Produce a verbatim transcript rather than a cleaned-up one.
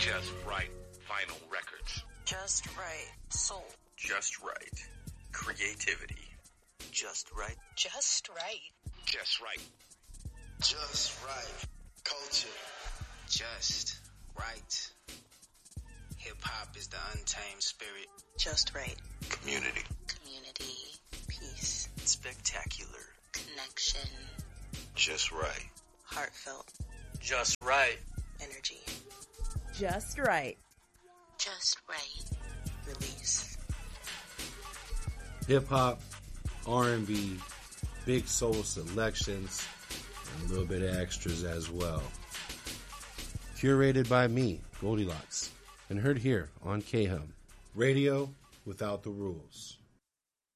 Just right vinyl records. Just right soul. Just right creativity. Just right. Just right. Just right. Just right culture. Just right. Hip-hop is the untamed spirit. Just right. Community. Community. Peace. Spectacular. Connection. Just right. Heartfelt. Just right. Energy. Just right. Just right. Release. Hip-hop, R and B, big soul selections, and a little bit of extras as well. Curated by me, Goldilocks, and heard here on K H U M, Radio Without the Rules.